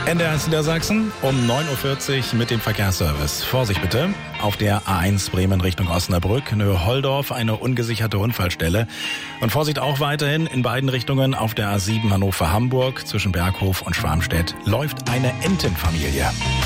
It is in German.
NDR Niedersachsen um 9.40 Uhr mit dem Verkehrsservice. Vorsicht bitte, auf der A1 Bremen Richtung Osnabrück, Nöhe-Holdorf, eine ungesicherte Unfallstelle. Und Vorsicht auch weiterhin in beiden Richtungen auf der A7 Hannover-Hamburg zwischen Berghof und Schwarmstedt läuft eine Entenfamilie.